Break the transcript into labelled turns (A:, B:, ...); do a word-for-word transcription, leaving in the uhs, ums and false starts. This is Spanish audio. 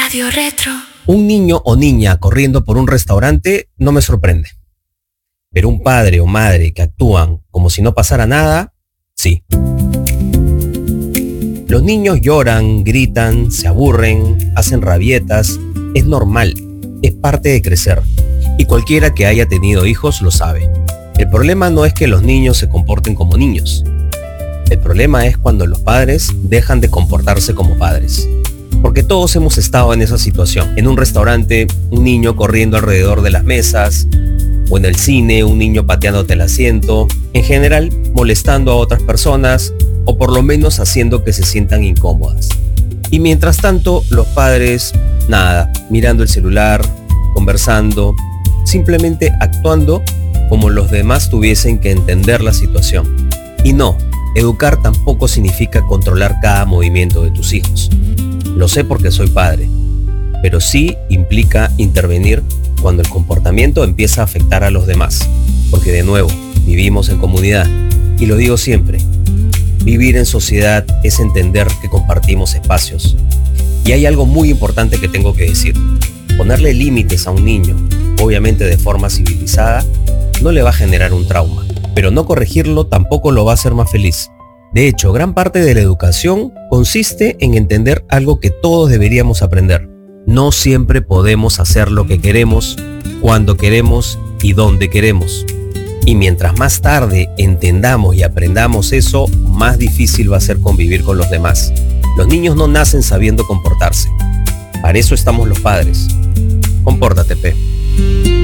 A: Radio Retro.
B: Un niño o niña corriendo por un restaurante no me sorprende. Pero un padre o madre que actúan como si no pasara nada, sí. Los niños lloran, gritan, se aburren, hacen rabietas. Es normal, es parte de crecer. Y cualquiera que haya tenido hijos lo sabe. El problema no es que los niños se comporten como niños. El problema es cuando los padres dejan de comportarse como padres. Porque todos hemos estado en esa situación. En un restaurante, un niño corriendo alrededor de las mesas, o en el cine, un niño pateándote el asiento, en general molestando a otras personas, o por lo menos haciendo que se sientan incómodas. Y mientras tanto, los padres, nada, mirando el celular, conversando, simplemente actuando como los demás tuviesen que entender la situación. Y no, educar tampoco significa controlar cada movimiento de tus hijos. Lo sé porque soy padre, pero sí implica intervenir cuando el comportamiento empieza a afectar a los demás. Porque de nuevo, vivimos en comunidad. Y lo digo siempre, vivir en sociedad es entender que compartimos espacios. Y hay algo muy importante que tengo que decir. Ponerle límites a un niño, obviamente de forma civilizada, no le va a generar un trauma. Pero no corregirlo tampoco lo va a hacer más feliz. De hecho, gran parte de la educación consiste en entender algo que todos deberíamos aprender. No siempre podemos hacer lo que queremos, cuando queremos y donde queremos. Y mientras más tarde entendamos y aprendamos eso, más difícil va a ser convivir con los demás. Los niños no nacen sabiendo comportarse. Para eso estamos los padres. Compórtate, Pe.